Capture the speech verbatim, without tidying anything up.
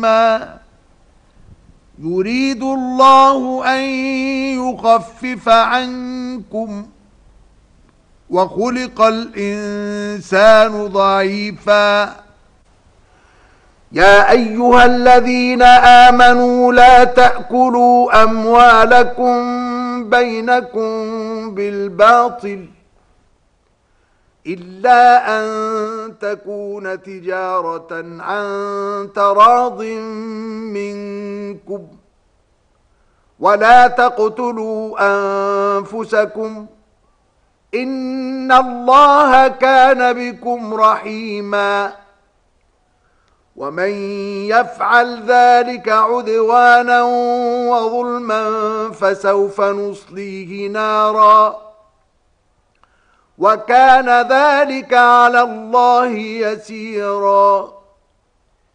ما يريد الله أن يخفف عنكم وخلق الإنسان ضعيفا. يا أيها الذين آمنوا لا تأكلوا أموالكم بينكم بالباطل إلا أن تكون تجارة عن تراض منكم ولا تقتلوا أنفسكم إن الله كان بكم رحيما. ومن يفعل ذلك عدوانا وظلما فسوف نصليه نارا وكان ذلك على الله يسيرا.